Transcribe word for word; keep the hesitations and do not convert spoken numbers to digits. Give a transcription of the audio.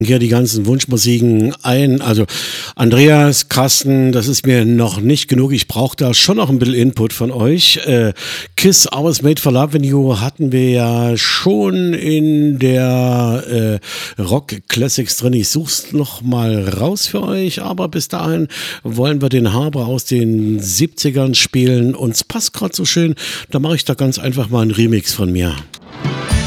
Hier die ganzen Wunschmusiken ein. Also Andreas, Carsten, das ist mir noch nicht genug. Ich brauche da schon noch ein bisschen Input von euch. Äh, Kiss, Hours Made for Love You hatten wir ja schon in der äh, Rock Classics drin. Ich such's noch mal raus für euch, aber bis dahin wollen wir den Haber aus den siebzigern spielen. Uns passt gerade so schön. Da mache ich da ganz einfach mal einen Remix von mir.